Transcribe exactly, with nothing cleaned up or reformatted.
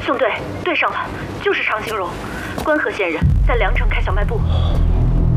宋队，对上了，就是常兴荣，关河县人，在凉城开小卖部。